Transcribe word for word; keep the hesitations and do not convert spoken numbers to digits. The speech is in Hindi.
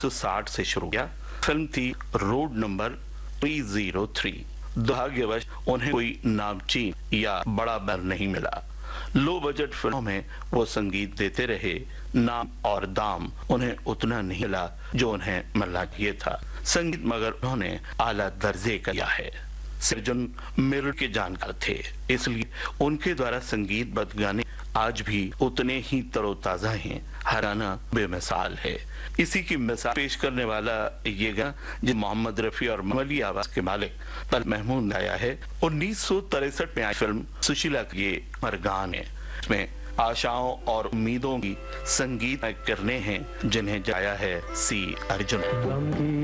तो साठ से शुरू किया। फिल्म थी रोड नंबर तीन सौ तीन। दुर्भाग्यवश उन्हें कोई नामचीन या बड़ा बैनर नहीं मिला। लो बजट फिल्मों में वो संगीत देते रहे, नाम और दाम उन्हें उतना नहीं मिला जो उन्हें मिलना चाहिए था। संगीत मगर उन्होंने आला दर्जे का किया है। सर्जन मेरठ के जानकार थे, इसलिए उनके द्वारा संगीतबद्ध गाने आज भी उतने ही तरोताजा हैं। हराना बेमिसाल है। इसी की मिसाल पेश करने वाला ये गाना जो मोहम्मद रफी और मली आवाज के मालिक तल महमूद ने गाया है, उन्नीस सौ तिरसठ में आई फिल्म सुशीला के ये मरगान है। इसमें आशाओं और उम्मीदों की संगीत करने हैं जिन्हें जाया है सी अर्जुन।